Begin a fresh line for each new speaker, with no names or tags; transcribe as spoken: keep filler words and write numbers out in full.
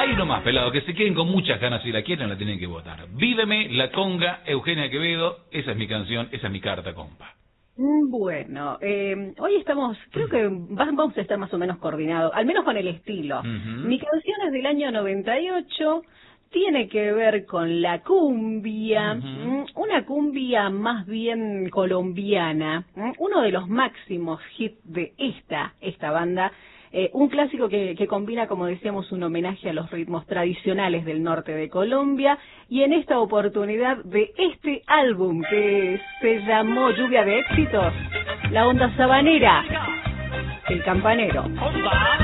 Ahí nomás, pelado, que se queden con muchas ganas, si la quieren la tienen que votar. Víveme, La Conga, Eugenia Quevedo, esa es mi canción, esa es mi carta, compa.
Bueno, eh, hoy estamos, creo que vamos a estar más o menos coordinados, al menos con el estilo.
Uh-huh.
Mi canción es del año noventa y ocho, tiene que ver con la cumbia,
Uh-huh.
una cumbia más bien colombiana, uno de los máximos hits de esta, esta banda. Eh, un clásico que, que combina, como decíamos, un homenaje a los ritmos tradicionales del norte de Colombia, y en esta oportunidad de este álbum que se llamó Lluvia de Éxitos, la onda sabanera, El Campanero.